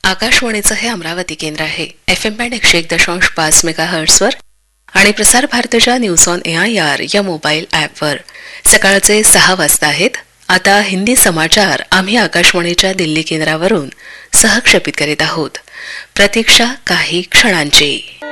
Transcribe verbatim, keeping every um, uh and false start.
आकाशवाणीचं हे अमरावती केंद्र आहे. एफ एम बँड एकशे एक दशांश पाच मेगा हर्ट्सवर आणि प्रसार भारतीच्या news on A I R या मोबाईल ॲपवर सकाळचे सहा वाजता आहेत. आता हिंदी समाचार आम्ही आकाशवाणीच्या दिल्ली केंद्रावरून सहक्षेपित करीत आहोत. प्रतीक्षा काही क्षणांची.